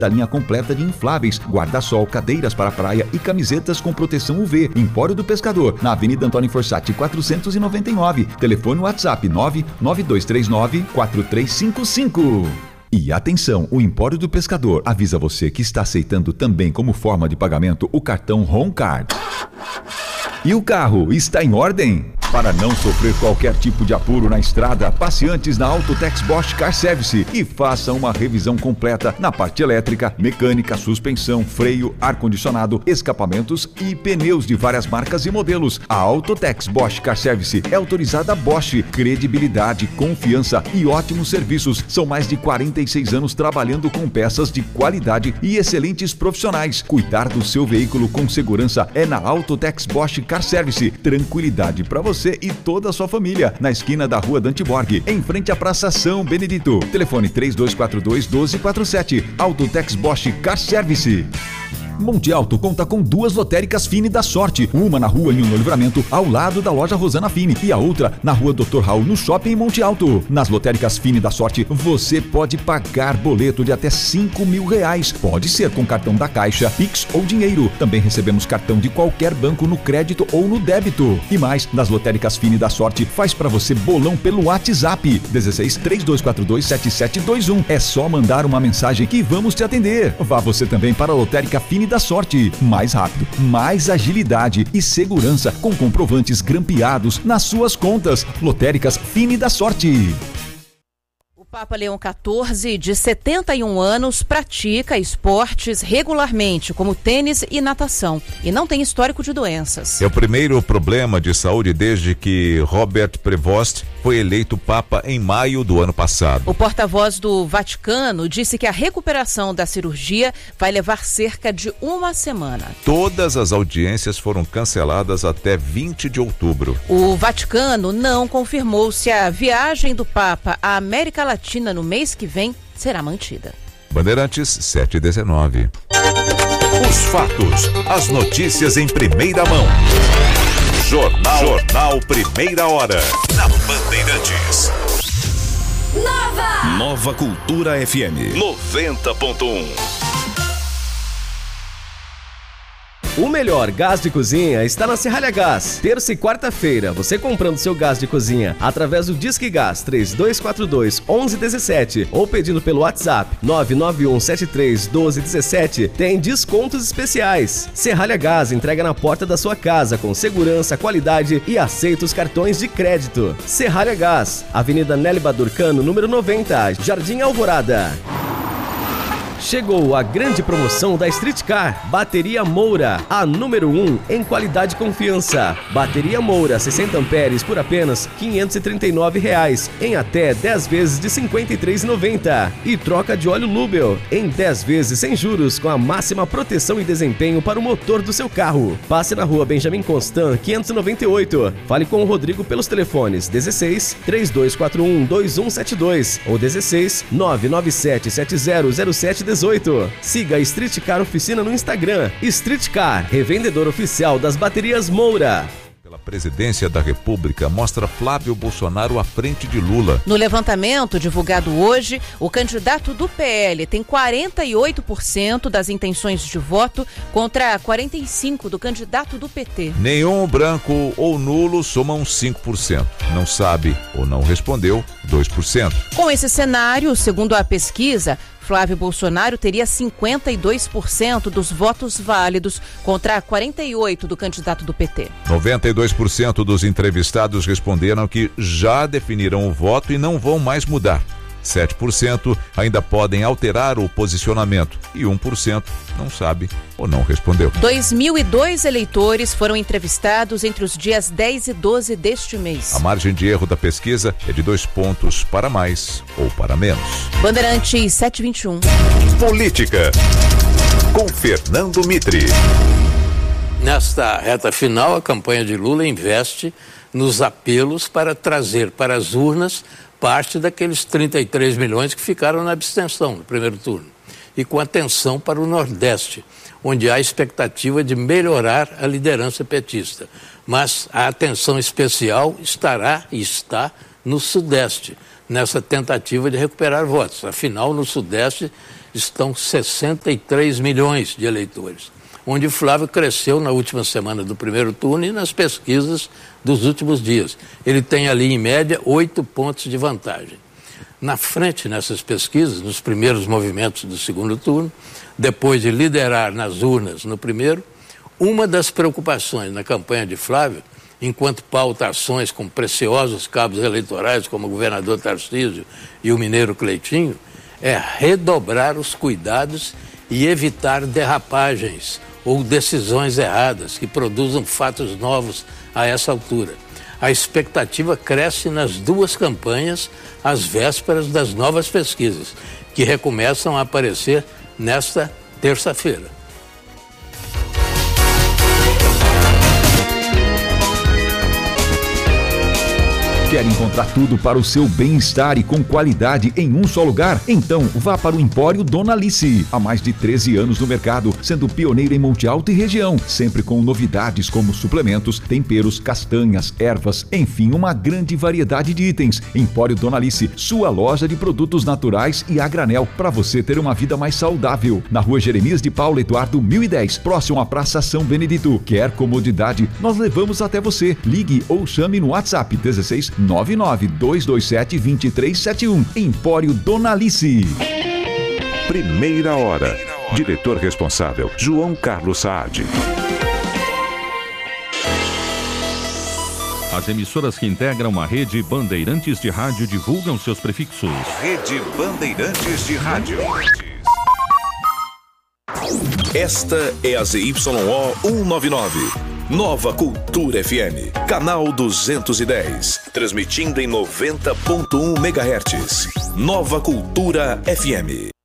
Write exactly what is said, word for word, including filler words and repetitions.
da linha completa de infláveis, guarda-sol, cadeiras para praia e camisetas com proteção U V. Empório do Pescador, na Avenida Antônio Forsatti, quatrocentos e noventa e nove. Telefone WhatsApp nove nove dois três nove quatro três cinco cinco. E atenção, o Empório do Pescador avisa você que está aceitando também como forma de pagamento o cartão Homecard. E o carro está em ordem? Para não sofrer qualquer tipo de apuro na estrada, passe antes na Autotex Bosch Car Service e faça uma revisão completa na parte elétrica, mecânica, suspensão, freio, ar-condicionado, escapamentos e pneus de várias marcas e modelos. A Autotex Bosch Car Service é autorizada Bosch. Credibilidade, confiança e ótimos serviços. São mais de quarenta e seis anos trabalhando com peças de qualidade e excelentes profissionais. Cuidar do seu veículo com segurança é na Autotex Bosch Car Service. Tranquilidade para você e toda a sua família, na esquina da Rua Dante Borg, em frente à Praça São Benedito. Telefone três dois quatro dois, um dois quatro sete. Autotex Bosch Car Service. Monte Alto conta com duas lotéricas Fine da Sorte, uma na Rua Nilo Livramento, ao lado da loja Rosana Fine, e a outra na Rua doutor Raul, no Shopping Monte Alto. Nas lotéricas Fine da Sorte, você pode pagar boleto de até cinco mil reais. Pode ser com cartão da Caixa, Pix ou dinheiro. Também recebemos cartão de qualquer banco no crédito ou no débito. E mais, nas lotéricas Fine da Sorte, faz pra você bolão pelo WhatsApp dezesseis, três dois quatro dois, sete sete dois um. É só mandar uma mensagem que vamos te atender. Vá você também para a lotérica Fine da Sorte. Mais rápido, mais agilidade e segurança com comprovantes grampeados nas suas contas. Lotéricas Fine da Sorte. O Papa Leão quatorze, de setenta e um anos, pratica esportes regularmente, como tênis e natação, e não tem histórico de doenças. É o primeiro problema de saúde desde que Robert Prevost foi eleito Papa em maio do ano passado. O porta-voz do Vaticano disse que a recuperação da cirurgia vai levar cerca de uma semana. Todas as audiências foram canceladas até vinte de outubro. O Vaticano não confirmou se a viagem do Papa à América Latina no mês que vem será mantida. Bandeirantes sete e dezenove. Os fatos, as notícias em primeira mão. Jornal, Jornal Primeira Hora. Na Bandeirantes. Nova! Nova Cultura F M. noventa ponto um. O melhor gás de cozinha está na Serralha Gás. Terça e quarta-feira, você comprando seu gás de cozinha através do Disque Gás três dois quatro dois, um um um sete ou pedindo pelo WhatsApp nove nove um sete três um dois um sete, tem descontos especiais. Serralha Gás entrega na porta da sua casa com segurança, qualidade e aceita os cartões de crédito. Serralha Gás, Avenida Nelly Badurcano, número noventa, Jardim Alvorada. Chegou a grande promoção da Street Car, Bateria Moura, a número um em qualidade e confiança. Bateria Moura, sessenta amperes por apenas quinhentos e trinta e nove reais, em até dez vezes de cinquenta e três reais e noventa centavos. E troca de óleo Lubel, em dez vezes sem juros, com a máxima proteção e desempenho para o motor do seu carro. Passe na Rua Benjamin Constant, quinhentos e noventa e oito. Fale com o Rodrigo pelos telefones dezesseis, três dois quatro um, dois um sete dois ou dezesseis, nove nove sete sete zero zero sete dezoito. Siga a Street Car Oficina no Instagram. Street Car, revendedor oficial das baterias Moura. Pela presidência da República, mostra Flávio Bolsonaro à frente de Lula. No levantamento divulgado hoje, o candidato do P L tem quarenta e oito por cento das intenções de voto contra quarenta e cinco por cento do candidato do P T. Nenhum branco ou nulo somam cinco por cento. Não sabe ou não respondeu, dois por cento. Com esse cenário, segundo a pesquisa, Flávio Bolsonaro teria cinquenta e dois por cento dos votos válidos contra quarenta e oito por cento do candidato do P T. noventa e dois por cento dos entrevistados responderam que já definiram o voto e não vão mais mudar. sete por cento ainda podem alterar o posicionamento e um por cento não sabe ou não respondeu. dois mil e dois eleitores foram entrevistados entre os dias dez e doze deste mês. A margem de erro da pesquisa é de dois pontos para mais ou para menos. Bandeirantes sete e vinte e um. Política, com Fernando Mitre. Nesta reta final, a campanha de Lula investe nos apelos para trazer para as urnas parte daqueles trinta e três milhões que ficaram na abstenção no primeiro turno. E com atenção para o Nordeste, onde há expectativa de melhorar a liderança petista. Mas a atenção especial estará e está no Sudeste, nessa tentativa de recuperar votos. Afinal, no Sudeste estão sessenta e três milhões de eleitores, onde Flávio cresceu na última semana do primeiro turno e nas pesquisas dos últimos dias. Ele tem ali, em média, oito pontos de vantagem. Na frente, nessas pesquisas, nos primeiros movimentos do segundo turno, depois de liderar nas urnas no primeiro, uma das preocupações na campanha de Flávio, enquanto pauta ações com preciosos cabos eleitorais, como o governador Tarcísio e o mineiro Cleitinho, é redobrar os cuidados e evitar derrapagens ou decisões erradas que produzam fatos novos a essa altura. A expectativa cresce nas duas campanhas às vésperas das novas pesquisas, que recomeçam a aparecer nesta terça-feira. Quer encontrar tudo para o seu bem-estar e com qualidade em um só lugar? Então vá para o Empório Dona Alice. Há mais de treze anos no mercado, sendo pioneira em Monte Alto e região, sempre com novidades como suplementos, temperos, castanhas, ervas, enfim, uma grande variedade de itens. Empório Dona Alice, sua loja de produtos naturais e a granel, para você ter uma vida mais saudável. Na Rua Jeremias de Paulo Eduardo mil e dez, próximo à Praça São Benedito. Quer comodidade? Nós levamos até você. Ligue ou chame no WhatsApp dezesseis nove nove dois dois sete dois três sete um. Empório Dona Alice. Primeira hora. Diretor responsável, João Carlos Saad. As emissoras que integram a rede Bandeirantes de Rádio divulgam seus prefixos. Rede Bandeirantes de Rádio. Esta é a Z Y O cento e noventa e nove. Nova Cultura F M, canal duzentos e dez, transmitindo em noventa ponto um megahertz. Nova Cultura F M.